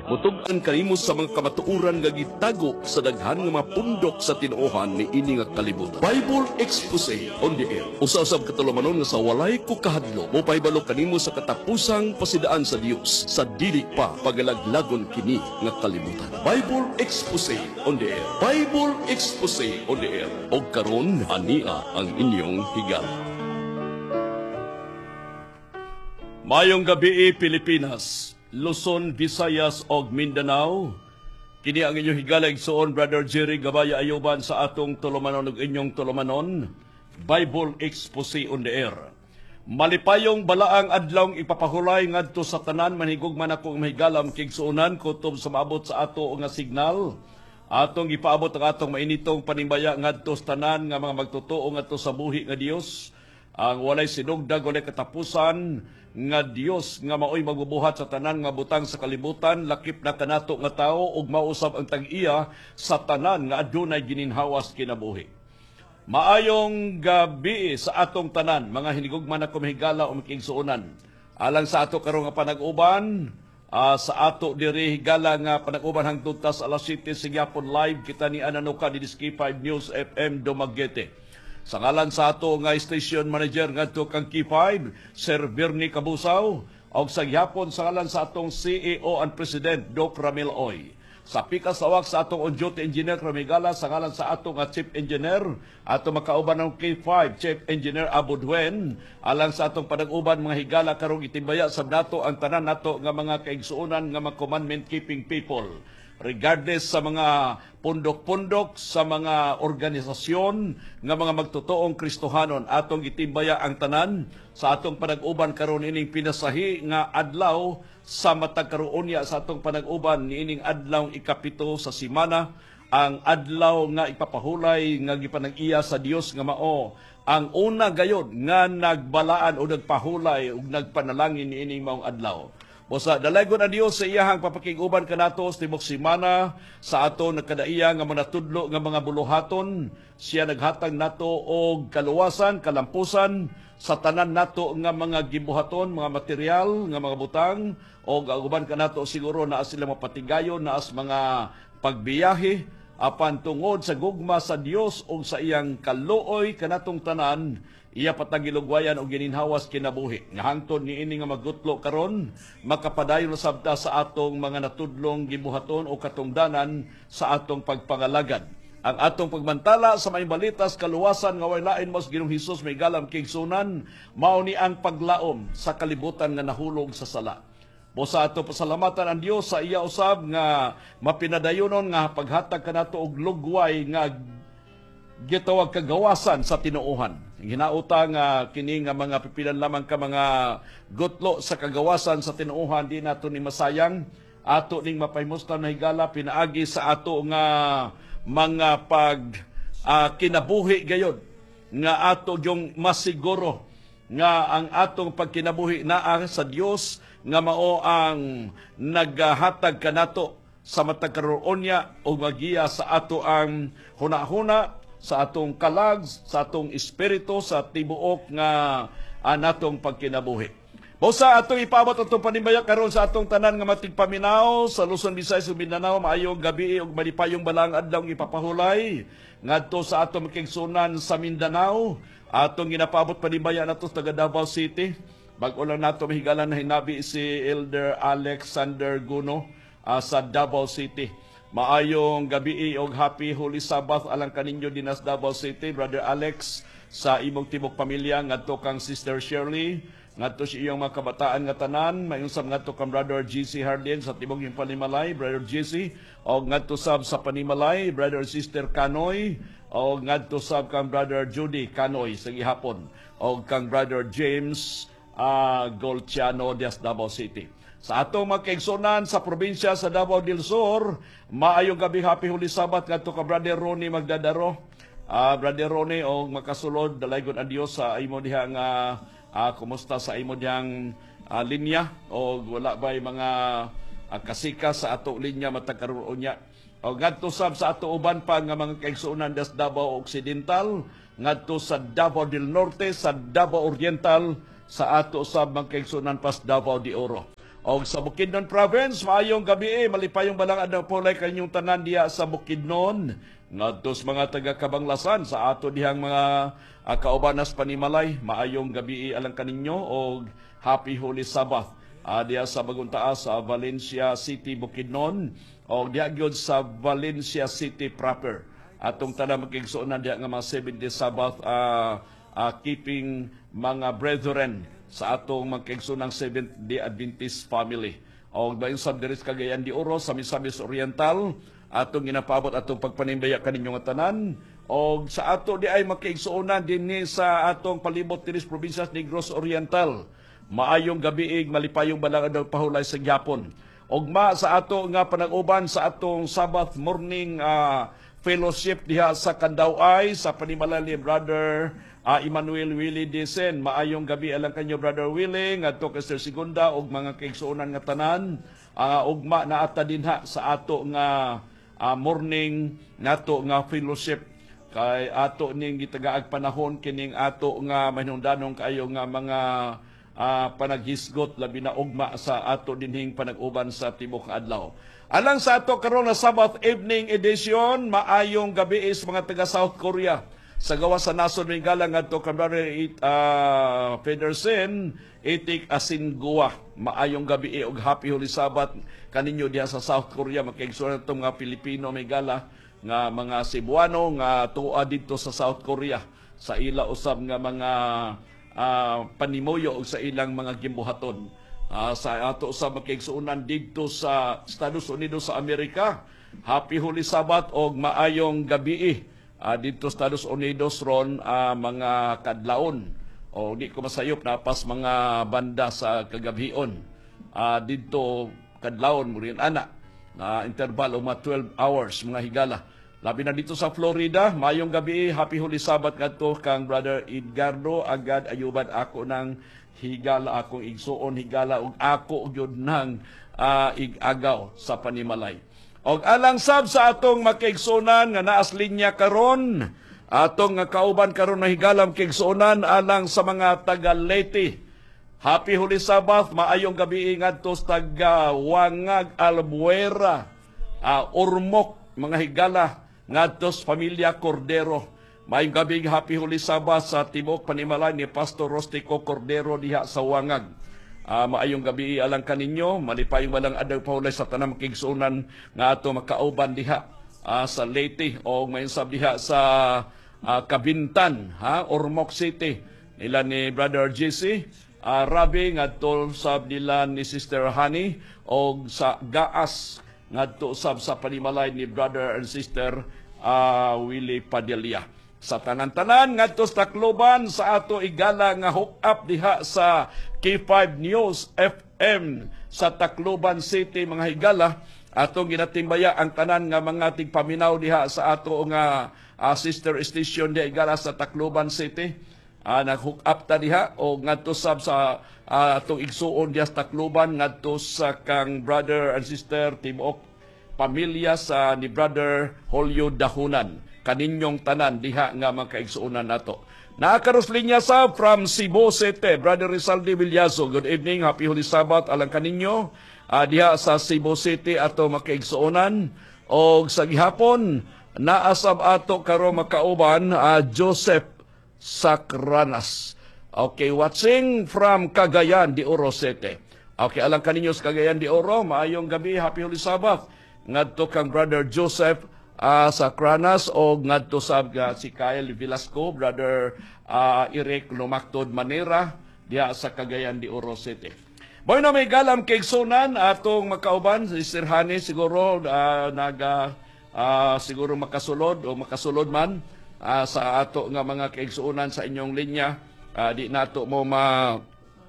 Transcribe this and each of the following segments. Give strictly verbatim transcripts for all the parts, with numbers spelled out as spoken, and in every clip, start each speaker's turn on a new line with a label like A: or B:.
A: Mutugan kanimo sa mga kamatuoran nga gitago sa daghan nga mga pundok sa tinuohan ni ini nga kalibutan. Bible Expose on the Air. Usa-usab katulumanon nga sa walay ko kahadlo, mo pahibalo kanimo sa katapusang pasidaan sa Dios sa dili pa pagalaglagon kini nga kalibutan. Bible Expose on the Air. Bible Expose on the Air. Og karon ania ang inyong higala. Mayong gabi, Pilipinas, Luzon, Visayas ug Mindanao. Kini ang inyong higala igsoon, Brother Jerry Gabaya Ayuban sa atong tulumanon ug inyong tulumanon, Bible Expose on the Air. Malipayong balaang adlawng ipapahulay ngadto sa tanan manhigugman akong mahigalam kigsuonan kutob sa maabot sa ato nga signal. Atong ipaabot ang atong mainitong panimbaya ngadto sa tanan nga mga magtotoo ngadto sa buhi nga Dios. Ang walay sinugdag, walay katapusan nga Dios nga maoy magbubuhat sa tanan nga butang sa kalibutan, lakip na kanato nga tao ug mausab ang tag-iya sa tanan nga adunay gininhawas kinabuhi. Maayong gabi sa atong tanan, mga hinigugman na kumahigala o makigsuunan. Alang sa ato karong nga panag-uban, uh, sa ato diri higala nga panag-uban hangtod tas alas siyete sa gyapon live kita ni Ananuka di Diski five News F M Dumaguete. Sa ngalan sa ato nga station manager ngadto kang K five, Sir Bernie Cabusaw, og sa gyapon sa ngalan sa atong C E O and President Doc Ramil Oy. Sa pikasawak sa atong on-duty engineer Ramigala, sa ngalan sa atong nga Chief Engineer, ato makauban ng K five, Chief Engineer Abudwen, alang sa atong panag-uban mga higala karong itimbaya sa nato ang tanan nato nga mga kaigsuonan nga mga commandment keeping people. Regardless sa mga pundok-pundok, sa mga organisasyon nga mga magtotoong Kristohanon, atong itimbaya ang tanan sa atong panag-uban karon ining pinasahi nga adlaw sa matag karon niya sa atong panag-uban niining adlaw ikapito sa simana, ang adlaw nga ipapahulay nga gipanag-iya sa Dios nga mao ang una gayod nga nagbalaan o nagpahulay ug nagpanalangin niining maong adlaw. Bosa dalaygon ang Dios sa iyahang papakiguban kanato sa tibok simana sa ato nagkadaiya nga mga tudlo nga mga buluhaton. Siya naghatag nato og kaluwasan, kalampusan sa tanan nato nga mga gibuhaton, mga material, nga mga butang, o aguban kanato siguro na sila mapatigayon na as mga pagbiyahe apan tungod sa gugma sa Dios o sa iyang kaluoy kanatong tanan. Iya patagilugwayan o gininhawas kinabuhi. Nga hangtod ni ini nga magutlo karon, makapadayon sabta sa atong mga natudlong gibuhaton o katungdanan sa atong pagpangalagad. Ang atong pagmantala sa may balitas kaluwasan nga walain mas Ginoong Hesus may galam kigsunan, mao ni ang paglaom sa kalibutan nga nahulog sa sala. Bosa ato pasalamatan ang Dios sa iya usab nga mapinadayonon nga paghatag kanato og lugway nga gitawag kagawasan sa tinuohan. Ginauta nga kini nga mga pipilan lamang ka mga gutlo sa kagawasan sa tinuohan, di nato ni masayang ato ning mapaymustan na higala pinaagi sa ato nga mga pag uh, kinabuhi gayod nga ato yung masiguro nga ang atong pagkinabuhi naa sa Dios nga mao ang naghatag kanato sa matag karon niya o magiya sa ato ang hunahuna sa atong kalag, sa atong espiritu, sa tibuok nga anatong pagkinabuhi. Bosa atong ipaabot atong panimbaya karon sa atong tanan nga matigpaminaw sa Luzon, Visayas ug Mindanao, maayong gabi ug malipayong balang adlaw ipapahulay ngadto sa atong makigsunan sa Mindanao. Atong ginapaabot panimbaya nato sa taga Davao City. Bag-o lang nato mahigalan na hinabi si Elder Alexander Guno uh, sa Davao City. Maayong gabi og happy Holy Sabbath alang kaninyo dinas Davao City, Brother Alex, sa imong tibok pamilya ngadto kang Sister Shirley, ngadto sa iyong mga kabataan nga tanan, mayunsab ngadto kang Brother G C Hardin sa tibok yung Panimalay, Brother G C, og ngadto sab sa Panimalay, Brother Sister Kanoy, og ngadto sab kang Brother Judy Kanoy sa gihapon, og kang Brother James uh, Golciano dias Davao City. Sa atong magkaigsunan sa probinsya sa Davao del Sur, maayong gabi, happy Holy Sabbath ngadto ka Brother Ronnie Magdadaro. Uh, Brother Ronnie, o makasulod, dalaygon ang Dios sa imo dihang uh, uh, kumusta sa imo dihang uh, linya o wala ba'y mga uh, kasika sa ato linya matagkaroon niya. O ngadto sab sa ato uban pa nga mga kaigsunan das Davao Occidental, ngadto sa Davao del Norte, sa Davao Oriental, sa ato sab mga kaigsunan pas Davao de Oro. Og sa Bukidnon Province, maayong gabi eh, malipayong balang adlaw pulay kanyong tanan diha sa Bukidnon. Ngadto sa mga taga Kabanglasan sa ato dihang mga uh, kaubanas panimalay, maayong gabi eh, alang kaninyo og Happy Holy Sabbath. Uh, diha sa bagong taas sa Valencia City, Bukidnon og diha gyud sa Valencia City proper. Atong tanan makigsuonan diha nga mga seventh-day Sabbath uh, uh, keeping mga brethren sa atong magkaigsunang Seventh-day Adventist family. O bayon sa diris Cagayan de Oro sa Misamis Oriental, atong ginapabot atong pagpanimbaya kaninyong nga tanan. O sa ato di ay magkaigsuonan dinhi sa atong palibot diris probinsya Negros Oriental. Maayong gabi ig malipayong balang adlaw pahulay sa gyapon. Ugma sa ato nga panag-uban sa atong Sabbath morning uh, fellowship diha sa Kandaway sa panimala ni Brother uh, Emmanuel Willie Disen. Maayong gabi alang kanyo Brother Willie ngadto kay Sir Segunda og mga kaigsuonan nga tanan. Uh, ugma na ata dinha sa ato nga uh, morning nato nga fellowship kay ato ning gitagaag panahon kining ato nga mahinungdanong kayo nga mga uh, panaghisgot labi na ugma sa ato dinhing panag-uban sa tibok nga adlaw. Alang sa ato karon na Sabbath evening edition, maayong gabi is mga taga South Korea. Sa gawa sa Nason Mingala ngadto kay Brother uh, Pedersen, Itik Asingua. Maayong gabi eh, og Happy Holy Sabbath kaninyo diha sa South Korea. Magkaigsunan itong mga Pilipino Mingala nga mga Cebuano nga tuwa dito sa South Korea sa ila usab nga mga uh, panimuyo og sa ilang mga gimbuhaton. Uh, sa ato sa makigsuunan dito sa Estados Unidos sa Amerika. Happy Holy Sabbath og maayong gabi uh, dito sa Estados Unidos ron uh, mga kadlaon. O di ko masayop na pas mga banda sa kagabion. Uh, dito kadlaon mo rin ana na interval o mga twelve hours mga higala. Labi na dito sa Florida, maayong gabi, Happy Holy Sabbath ngadto kang Brother Edgardo agad ayuban ako ng higala akong igsuon higala ug ako gyud nang uh, igagaw sa panimalay. Og alang sab sa atong makaigsunan nga naas linya karon, atong nga kauban karon na higalam kaigsunan alang sa mga taga Leyte. Happy Holy Sabbath, maayong gabi ngadto sa taga Wangag Albuera, uh, Ormoc mga higala ngadto sa pamilya Cordero. Maayong gabi, Happy Holy Sabbath sa tibok panimalay ni Pastor Rostico Cordero diha sa Wangag. Uh, maayong gabi alang kaninyo, malipayong walang adlaw paulay sa tanang makigsunan nga ato makauban diha uh, sa Leyte o mayon sab diha sa uh, Kabintan, ha, Ormoc City. Nila ni Brother J C, uh, Rabi ngadto sab nila ni Sister Honey o sa Gaas ngadto sab sa panimalay ni Brother and Sister uh, Willie Padilla. Sa tanan-tanan ngadto sa Tacloban sa ato igala nga hook up diha sa K five News F M sa Tacloban City mga higala, atong ginatimbaya ang tanan nga mga tigpaminaw diha sa ato nga uh, sister station diha igala sa Tacloban City. Uh, nag-hook up ta diha o ngadto sab sa uh, atong igsuon diha sa Tacloban ngadto sa kang brother and sister tibuok pamilya sa ni Brother Julio Dahunan. Kaninyong tanan diha nga makaigsuunan nato. Naakaros linya sa from Cebu City, Brother Rizaldi Villazo. Good evening, Happy Holy Sabbath alang kaninyo. Uh, diha sa Cebu City ato makaigsuunan. O sa gihapon, naasab ato karo makauban uh, Joseph Sacranas. Okay, watching from Cagayan de Oro City. Okay, alang kaninyo sa Cagayan de Oro, maayong gabi, Happy Holy Sabbath. Ngadto kang Brother Joseph Uh, sa Kranas o ngadto sab uh, si Kyle Velasco, Brother uh, Eric Lumaktod Manera diha sa Cagayan de Oro City. Boy na may galam kay sunan atong makauban si Sir Hani siguro uh, naga uh, siguro makasulod o makasulod man uh, sa ato nga mga kaigsuonan sa inyong linya. Uh, di nato mo ma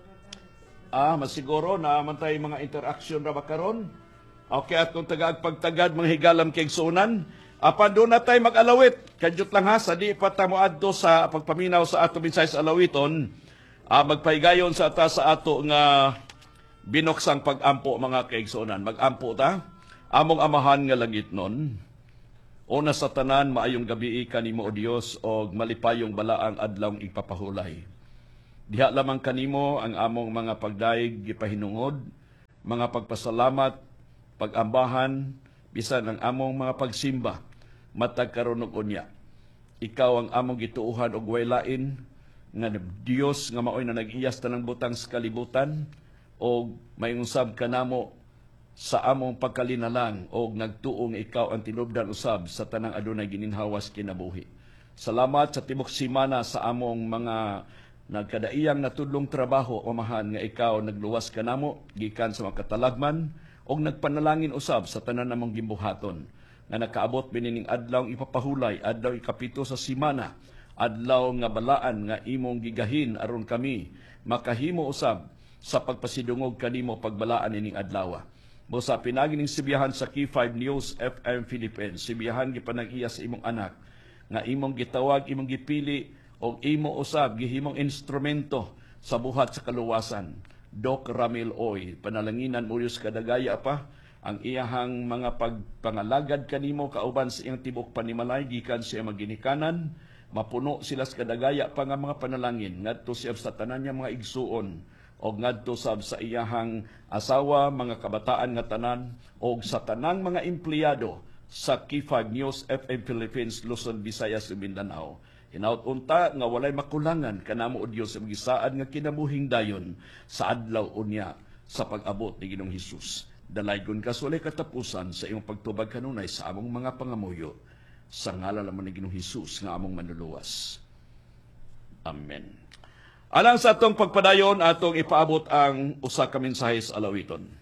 A: ah masiguro na mantay mga interaction ra ba karon. Okay, atong tagag pagtagad mga higalam kay sunan. Apan doon na tayo mag-alawit. Kadyot lang ha, sa di pa tamo adto sa pagpaminaw sa ato binsay sa alawiton, uh, magpahigayon sa ata sa ato nga binoksang pag-ampo mga kaigsunan. Mag-ampo ta, among amahan nga langit nun. Una sa tanan, maayong gabi kanimo o Dios o malipayong balaang adlawng ipapahulay. Diha lamang kanimo ang among mga pagdaig gipahinungod, mga pagpasalamat, pagambahan, bisan ang among mga pagsimba, matag karon ug unya. Ikaw ang among gituuhan og way lain nga Dios nga maoy na nag-iyas tanang butang sa kalibutan og mayungsab kanamo sa among pagkalinalang og nagtuong ikaw ang tinubdan usab sa tanang adunay gininhawas kinabuhi. Salamat sa tibok simana sa among mga nagkadaiyang natudlong trabaho amahan nga ikaw nagluwas kanamo gikan sa mga katalagman og nagpanalangin usab sa tanan namong gimbuhaton nga nakaabot binining adlaw ipapahulay, adlaw ikapito sa simana, adlaw nga balaan nga imong gigahin aron kami makahimo usab sa pagpasidungog kanimo pagbalaan ining adlaw. Busa pinagi ning sibiyahan sa K five News F M Philippines, sibiyahan gipanag-iya sa imong anak nga imong gitawag, imong gipili og imo usab gihimong instrumento sa buhat sa kaluwasan. Doc Ramil Oy, panalanginan mo Diyos kadagaya pa ang iyahang mga pagpangalagad kanimo kauban sa iyang tibok panimalay gikan sa iyang maginikanan, mapuno sila sa kadagaya pa nga mga panalangin ngadto siya sa tanan niya mga igsuon og ngadto sab sa iyahang asawa, mga kabataan nga tanan og sa tanang mga empleyado sa K five News F M Philippines, Luzon, Visayas ug Mindanao. Hinaut unta nga walay makulangan kanamo o Dios sa magisaad nga kinabuhing dayon sa adlaw unya sa pag-abot ni Ginoong Hesus. Dalaygon ka sa walay katapusan sa imong pagtubag kanunay sa among mga pangamuyo. Sa ngalan naman ni Ginoong Hesus nga among manluluwas. Amen. Alang sa atong pagpadayon, atong ipaabot ang usa ka mensahe sa alawiton.